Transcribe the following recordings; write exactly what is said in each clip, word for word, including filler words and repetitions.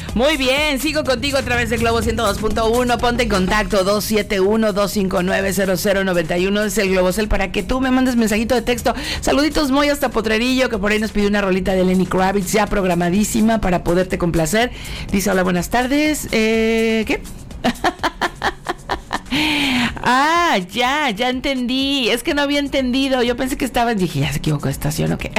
Muy bien, sigo contigo a través de Globo ciento dos punto uno. Ponte en contacto dos siete uno, dos cinco nueve, cero cero nueve uno. Es el Globocel para que tú me mandes mensajito de texto. Saluditos muy hasta Potrerillo, que por ahí nos pidió una rolita de Lenny Kravitz ya programadísima para poderte complacer. Dice, hola, buenas tardes. Eh, ¿Qué? Ah, ya, ya entendí. Es que no había entendido. Yo pensé que estaba, dije, ya se equivocó de estación, ¿o qué?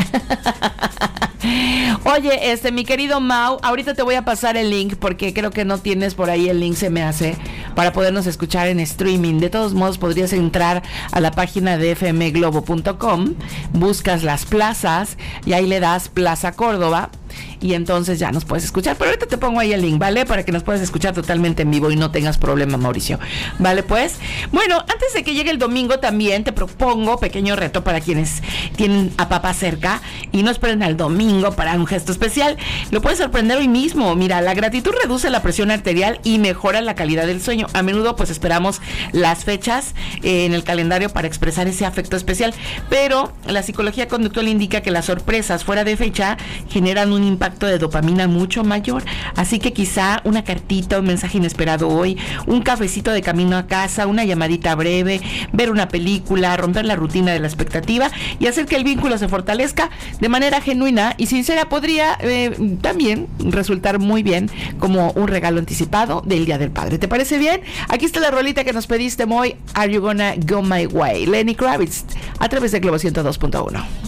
Oye, este, mi querido Mau, ahorita te voy a pasar el link porque creo que no tienes por ahí el link, se me hace, para podernos escuchar en streaming. De todos modos, podrías entrar a la página de f m globo punto com, buscas las plazas y ahí le das Plaza Córdoba y entonces ya nos puedes escuchar. Pero ahorita te pongo ahí el link, ¿vale? Para que nos puedas escuchar totalmente en vivo y no tengas problema, Mauricio. ¿Vale, pues? Bueno, antes de que llegue el domingo también te propongo pequeño reto para quienes tienen a papá cerca y no esperen al domingo para un gesto especial. Lo puedes sorprender hoy mismo. Mira, la gratitud reduce la presión arterial y mejora la calidad del sueño. A menudo pues esperamos las fechas eh, en el calendario para expresar ese afecto especial, pero la psicología conductual indica que las sorpresas fuera de fecha generan un impacto de dopamina mucho mayor, así que quizá una cartita, un mensaje inesperado hoy, un cafecito de camino a casa, una llamadita breve, ver una película, romper la rutina de la expectativa y hacer que el vínculo se fortalezca de manera genuina y sincera podría eh, también resultar muy bien como un regalo anticipado del Día del Padre. ¿Te parece bien? Aquí está la rolita que nos pediste, Moy. Are You Gonna Go My Way? Lenny Kravitz, a través de Globo ciento dos punto uno.